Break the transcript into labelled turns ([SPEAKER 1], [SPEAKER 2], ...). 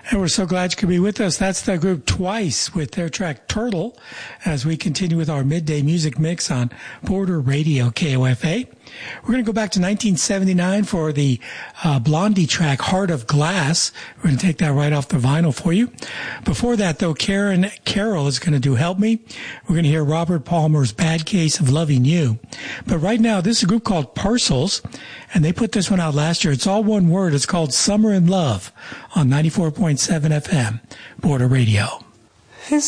[SPEAKER 1] And we're so glad you could be with us. That's the group Twice with their track Turtle as we continue with our midday music mix on Border Radio KOFA. We're going to go back to 1979 for the Blondie track Heart of Glass. We're going to take that right off the vinyl for you. Before that, though, Karen Carroll is going to do Help Me. We're going to hear Robert Palmer's Bad Case of Loving You. But right now, this is a group called Parcels, and they put this one out last year. It's all one word. It's called Summer in Love on 94.7 FM, Border Radio.